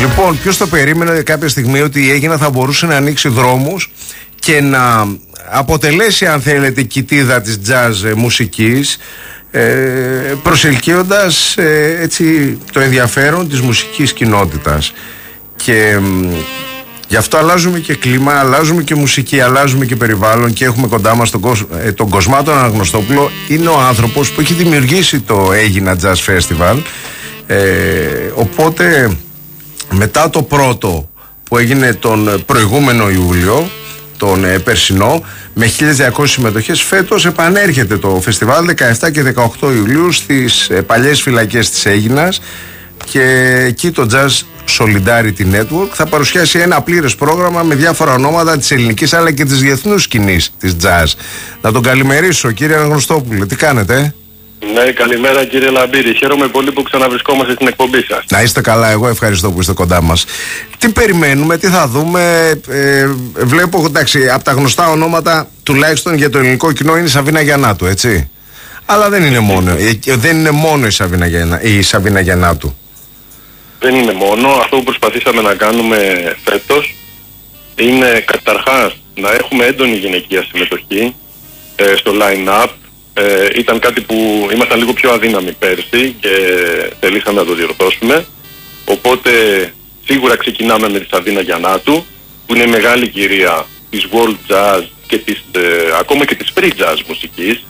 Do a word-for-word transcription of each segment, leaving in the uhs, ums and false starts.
Λοιπόν, ποιος το περίμενε κάποια στιγμή ότι η Αίγινα θα μπορούσε να ανοίξει δρόμους και να αποτελέσει, αν θέλετε, κοιτίδα της jazz μουσικής, ε, προσελκύοντας ε, έτσι το ενδιαφέρον της μουσικής κοινότητας. Και γι' αυτό αλλάζουμε και κλίμα, αλλάζουμε και μουσική, αλλάζουμε και περιβάλλον και έχουμε κοντά μας τον, Κοσ, ε, τον Κοσμά τον Αναγνωστόπουλο. Είναι ο άνθρωπος που έχει δημιουργήσει το Αίγινα Jazz Festival. Ε, οπότε μετά το πρώτο που έγινε τον προηγούμενο Ιούλιο, τον ε, περσινό, με χίλιες διακόσιες συμμετοχές, φέτος επανέρχεται το φεστιβάλ δεκαεπτά και δεκαοκτώ Ιουλίου στις ε, παλιές φυλακές της Αίγινας, και εκεί το Jazz Solidarity Network θα παρουσιάσει ένα πλήρες πρόγραμμα με διάφορα ονόματα της ελληνικής αλλά και της διεθνούς σκηνής της jazz. Να τον καλημερίσω, κύριε Αναγνωστόπουλε, τι κάνετε? Ναι, καλημέρα κύριε Λαμπύρη. Χαίρομαι πολύ που ξαναβρισκόμαστε στην εκπομπή σας. Να είστε καλά, εγώ ευχαριστώ που είστε κοντά μας. Τι περιμένουμε, τι θα δούμε? Ε, βλέπω, εντάξει, από τα γνωστά ονόματα, τουλάχιστον για το ελληνικό κοινό, είναι η Σαβίνα Γιαννάτου, έτσι. Αλλά δεν είναι μόνο, ε, δεν είναι μόνο η Σαβίνα, Γιαννα, η Σαβίνα Γιαννάτου. Δεν είναι μόνο. Αυτό που προσπαθήσαμε να κάνουμε φέτος είναι καταρχάς να έχουμε έντονη γυναικεία συμμετοχή ε, στο line-up. Ε, ήταν κάτι που ήμασταν λίγο πιο αδύναμοι πέρσι και θελήσαμε να το διορθώσουμε. Οπότε σίγουρα ξεκινάμε με τη Σαβίνα Γιαννάτου, που είναι μεγάλη κυρία της world jazz και της, ε, ακόμα και της free jazz μουσικής.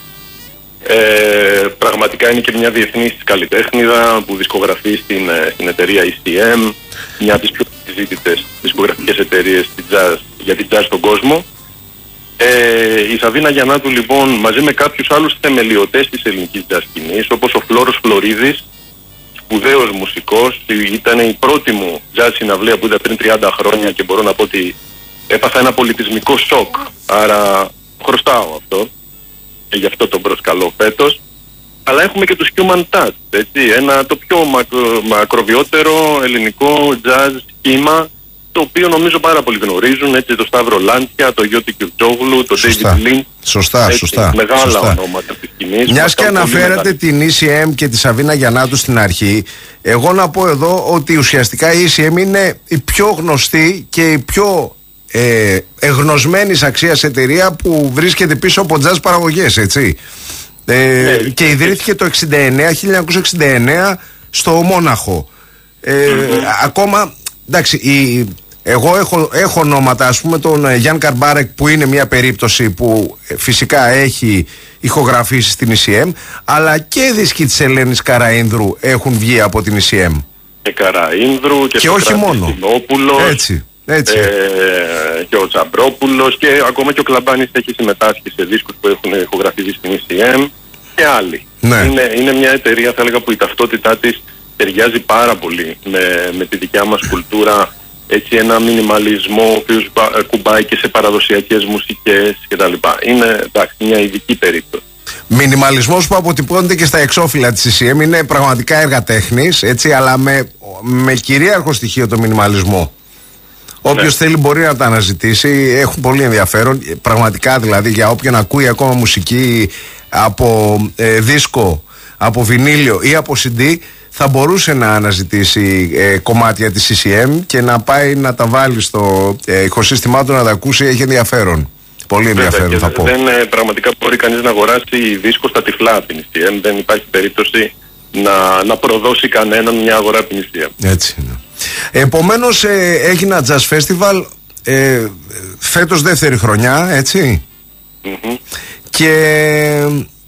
Ε, πραγματικά είναι και μια διεθνής καλλιτέχνηδα που δισκογραφεί στην, στην εταιρεία ι σι εμ, μια από τις πιο συζήτητες δισκογραφικές εταιρείες jazz, για την jazz στον κόσμο. Ε, η Σαβίνα Γιαννάτου λοιπόν, μαζί με κάποιους άλλους θεμελιωτές της ελληνικής jazz σκηνής, όπως ο Φλόρος Φλωρίδης, σπουδαίος μουσικός, ήταν η πρώτη μου jazz συναυλία που είδα πριν τριάντα χρόνια και μπορώ να πω ότι έπαθα ένα πολιτισμικό σοκ, άρα χρωστάω αυτό και γι' αυτό τον προσκαλώ φέτος. Αλλά έχουμε και τους Human Touch, έτσι, ένα το πιο μακρο, μακροβιότερο ελληνικό jazz σχήμα, το οποίο νομίζω πάρα πολύ γνωρίζουν, έτσι, το Σταύρο Λάντσια, το Γιώτη Κιουρτζόγλου, το David Lynch. Σωστά, έτσι, σωστά. Μεγάλα σωστά. ονόματα της σκηνής. Μιας και αναφέρατε την ι σι εμ και τη Σαβίνα Γιαννάτου στην αρχή, εγώ να πω εδώ ότι ουσιαστικά η ι σι εμ είναι η πιο γνωστή και η πιο ε, εγνωσμένης αξίας εταιρεία που βρίσκεται πίσω από jazz παραγωγές, έτσι. Ε, ναι, και ιδρύθηκε το χίλια εννιακόσια εξήντα εννέα στο Μόναχο. Ε, mm-hmm. Ακόμα, εντάξει, η, εγώ έχω, έχω ονόματα, ας πούμε τον Γιάν Καρμπάρεκ, που είναι μια περίπτωση που φυσικά έχει ηχογραφήσει στην ι σι εμ, αλλά και δίσκοι της Ελένης Καραΐνδρου έχουν βγει από την ι σι εμ. Και Καραΐνδρου και, και όχι μόνο. Έτσι. Έτσι. Ε, και ο Τσαμπρόπουλος και ακόμα και ο Κλαμπάνης έχει συμμετάσχει σε δίσκους που έχουν ηχογραφηθεί στην ι σι εμ και άλλοι. Ναι. Είναι, είναι μια εταιρεία, θα έλεγα, που η ταυτότητά της ταιριάζει πάρα πολύ με, με τη δικιά μας κουλτούρα, έτσι, ένα μινιμαλισμό ο οποίος κουμπάει και σε παραδοσιακές μουσικές κτλ. Είναι, εντάξει, μια ειδική περίπτωση. Μινιμαλισμός που αποτυπώνεται και στα εξώφυλλα της ι σι εμ, είναι πραγματικά έργα τέχνης, έτσι, αλλά με, με κυρίαρχο στοιχείο το μινιμαλισμό. Όποιος ναι. θέλει μπορεί να τα αναζητήσει, έχουν πολύ ενδιαφέρον. Πραγματικά, δηλαδή, για όποιον ακούει ακόμα μουσική από ε, δίσκο, από βινίλιο ή από σι ντι, θα μπορούσε να αναζητήσει ε, κομμάτια της ι σι εμ και να πάει να τα βάλει στο ε, ηχοσύστημά του, να τα ακούσει. Έχει ενδιαφέρον. Πολύ ενδιαφέρον. Βέβαια, θα πω. Δεν, ε, πραγματικά μπορεί κανείς να αγοράσει δίσκο στα τυφλά από την ι σι εμ. Δεν υπάρχει περίπτωση να, να προδώσει κανέναν μια αγορά από την ι σι εμ. Έτσι είναι. Επομένως, ε, Αίγινα Jazz Festival ε, φέτος δεύτερη χρονιά, έτσι. Mm-hmm. Και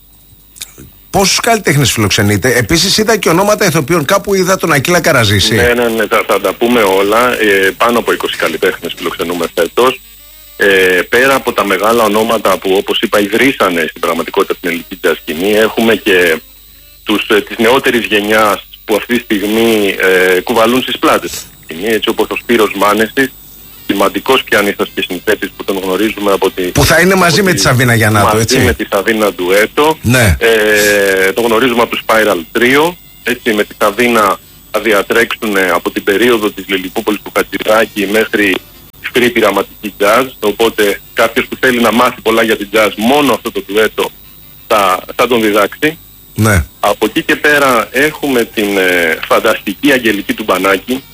πόσους καλλιτέχνες φιλοξενείτε? Επίσης είδα και ονόματα ηθοποιών, κάπου είδα τον Ακύλα Καραζήση. Ναι, ναι, ναι, θα, θα τα πούμε όλα. Ε, πάνω από είκοσι καλλιτέχνες φιλοξενούμε φέτος. Ε, πέρα από τα μεγάλα ονόματα που, όπως είπα, ιδρύσανε στην πραγματικότητα την ελληνική jazz σκηνή, έχουμε και τους, ε, της νεότερης γενιάς που αυτή τη στιγμή ε, κουβαλούν στις πλάτες της σκηνή, έτσι, όπως ο Σπύρος Μάνεσης, σημαντικός πιανίστας και συνθέτης που τον γνωρίζουμε από τη... Που θα είναι μαζί με τη Σαβίνα Γιαννάτου, έτσι. Μαζί με τη Σαβίνα Ντουέτο. Ναι. Ε, τον γνωρίζουμε από το Spiral Trio, έτσι, με τη Σαβίνα θα διατρέξουν από την περίοδο της Λιλιπούπολης του Χατζηδάκη μέχρι free πειραματική jazz, οπότε κάποιος που θέλει να μάθει πολλά για την jazz, μόνο αυτό το ντουέτο θα, θα τον διδάξει. Ναι. Από εκεί και πέρα έχουμε την ε, φανταστική Αγγελική Τουμπανάκη,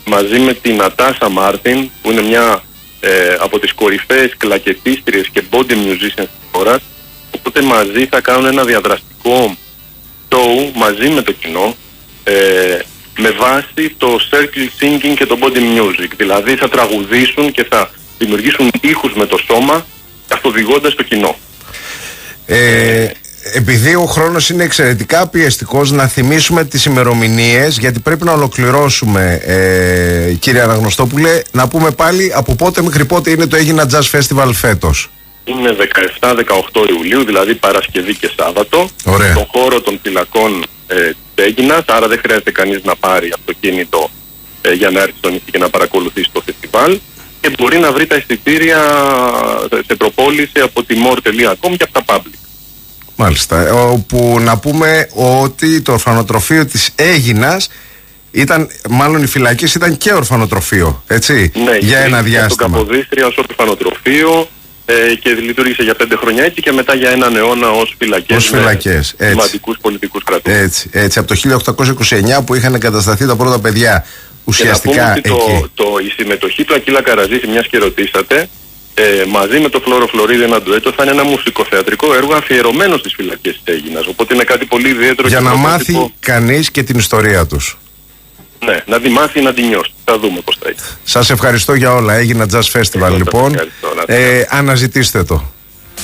μαζί με την Νατάσα Μάρτιν, που είναι μια ε, από τις κορυφαίες κλακετίστριες και body musicians της χώρας. Οπότε μαζί θα κάνουν ένα διαδραστικό show μαζί με το κοινό, ε, με βάση το circle singing και το body music. Δηλαδή θα τραγουδήσουν και θα δημιουργήσουν ήχους με το σώμα, καθοδηγώντας το κοινό. Ε, επειδή ο χρόνος είναι εξαιρετικά πιεστικός, να θυμίσουμε τις ημερομηνίες, γιατί πρέπει να ολοκληρώσουμε, ε, κύριε Αναγνωστόπουλε. Να πούμε πάλι από πότε μέχρι πότε είναι το Έγινα Jazz Festival φέτος. Είναι δεκαεπτά δεκαοκτώ Ιουλίου, δηλαδή Παρασκευή και Σάββατο. Ωραία. Στον χώρο των φυλακών ε, της Έγινας, άρα δεν χρειάζεται κανείς να πάρει αυτοκίνητο ε, για να έρθει στο νησί και να παρακολουθήσει το φεστιβάλ. Και μπορεί να βρει τα εισιτήρια σε προπόληση από τη more τελεία com και από τα public. Μάλιστα. Όπου να πούμε ότι το ορφανοτροφείο της Έγινας ήταν, μάλλον η φυλακή ήταν και ορφανοτροφείο, έτσι, ναι, για ένα διάστημα. Ναι, Καποδίστρια ως ορφανοτροφείο ε, και λειτουργήσε για πέντε χρόνια έτσι και μετά για έναν αιώνα ως φυλακές, ως φυλακές με σημαντικούς πολιτικούς κρατούμενους. Έτσι, έτσι, από το χίλια οκτακόσια είκοσι εννιά που είχαν εγκατασταθεί τα πρώτα παιδιά ουσιαστικά και να πούμε ότι το, το, η συμμετοχή του Ακύλα Καραζήση, μιας και ρωτήσατε, ε, μαζί με το Φλόρο Φλωρίδη ένα ντουέτο θα είναι ένα μουσικοθεατρικό έργο αφιερωμένο στις φυλακές της Έγινας. Οπότε είναι κάτι πολύ ιδιαίτερο. Για να μάθει το... κανείς και την ιστορία τους. Ναι, να τη μάθει, να τη νιώσει. Θα δούμε πώς θα είναι. Σας ευχαριστώ για όλα. Έγινα Jazz Festival. Εγώ λοιπόν. Ε, αναζητήστε το.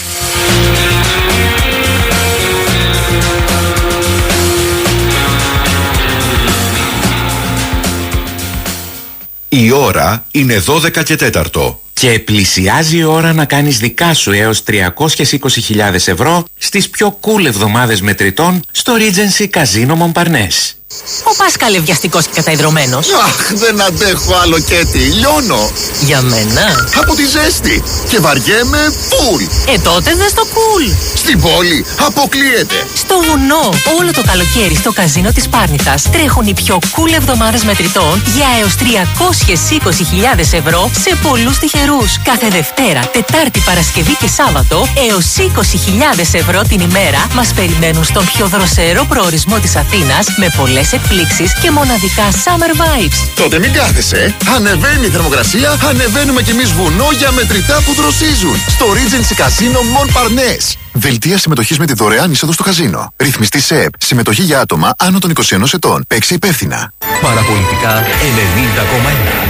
Η ώρα είναι δώδεκα και τέταρτο. Και πλησιάζει η ώρα να κάνεις δικά σου έως τριακόσιες είκοσι χιλιάδες ευρώ στις πιο cool εβδομάδες μετρητών στο Regency Casino Montparnasse. Ο Πάσκαλ βιαστικός και καταϊδρωμένος. Αχ, δεν αντέχω άλλο Κέτι, λιώνω. Για μένα. Από τη ζέστη. Και βαριέμαι φουλ. Ε, τότε δες το cool. Στην πόλη αποκλείεται. Στο βουνό, όλο το καλοκαίρι στο καζίνο της Πάρνηθας τρέχουν οι πιο cool εβδομάδες μετρητών για έως τριακόσιες είκοσι χιλιάδες ευρώ σε πολλούς τυχερούς. Κάθε Δευτέρα, Τετάρτη, Παρασκευή και Σάββατο έως είκοσι χιλιάδες ευρώ την ημέρα μας περιμένουν στον πιο δροσερό προορισμό της Αθήνας με πολλές εκπλήξεις και μοναδικά summer vibes. Τότε μην κάθεσαι. Ανεβαίνει η θερμοκρασία, ανεβαίνουμε κι εμείς βουνό για μετρητά που δροσίζουν. Στο Regency Casino Montparnasse. Δελτία συμμετοχής με τη δωρεάν είσοδο στο καζίνο. Ρυθμιστή ΣΕΠ. Συμμετοχή για άτομα άνω των είκοσι ενός ετών. Παίξε υπεύθυνα. Παραπολιτικά ενενήντα κόμμα ένα.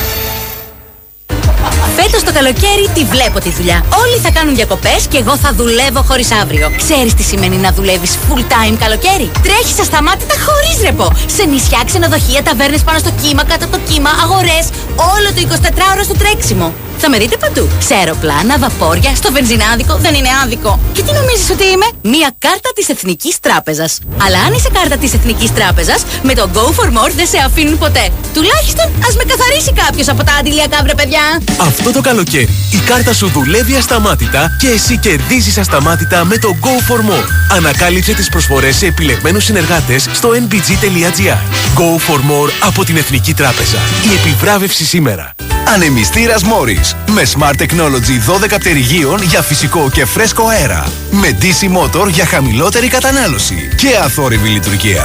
Φέτος το καλοκαίρι τη βλέπω τη δουλειά. Όλοι θα κάνουν διακοπές και εγώ θα δουλεύω χωρίς αύριο. Ξέρεις τι σημαίνει να δουλεύεις full time καλοκαίρι? Τρέχεις ασταμάτητα χωρίς ρεπό. Σε νησιά, ξενοδοχεία, ταβέρνες πάνω στο κύμα, κάτω από το κύμα, αγορές. Όλο το εικοσιτετράωρο στο τρέξιμο. Θα με δείτε παντού. Σε αεροπλάνα, βαπόρια, στο βενζινάδικο. Δεν είναι άδικο. Και τι νομίζεις ότι είμαι? Μία κάρτα της Εθνικής Τράπεζας. Αλλά αν είσαι κάρτα της Εθνικής Τράπεζας, με το Go for More δεν σε αφήνουν ποτέ. Τουλάχιστον ας με καθαρίσει κάποιος από τα αντιλιακά, βρε παιδιά. Αυτό το καλοκαίρι η κάρτα σου δουλεύει ασταμάτητα και εσύ κερδίζεις ασταμάτητα με το Go for More. Ανακάλυψε τις προσφορές σε επιλεγμένους συνεργάτες στο εν μπι τζι τελεία τζι άρ. Go for More από την Εθνική Τράπεζα. Η επιβράβευση σήμερα. Ανεμιστήρας Morris με Smart Technology δώδεκα πτερυγίων για φυσικό και φρέσκο αέρα. Με ντι σι Motor για χαμηλότερη κατανάλωση και αθόρυβη λειτουργία.